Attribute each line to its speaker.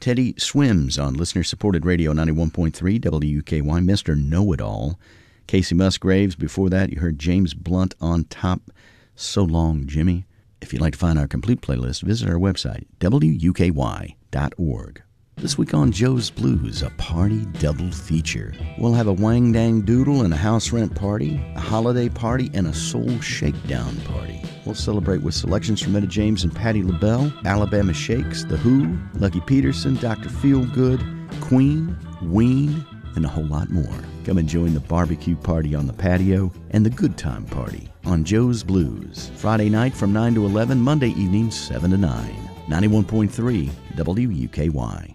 Speaker 1: Teddy Swims on listener-supported radio 91.3 WUKY, Mr. Know-It-All. Casey Musgraves. Before that, you heard James Blunt on Top, So Long, Jimmy. If you'd like to find our complete playlist, visit our website, WUKY.org. This week on Joe's Blues, a party double feature. We'll have a Wang Dang Doodle and a house rent party, a holiday party, and a soul shakedown party. We'll celebrate with selections from Etta James and Patti LaBelle, Alabama Shakes, The Who, Lucky Peterson, Dr. Feelgood, Queen, Ween, and a whole lot more. Come and join the barbecue party on the patio and the good time party on Joe's Blues. Friday night from 9 to 11, Monday evening 7 to 9. 91.3 WUKY.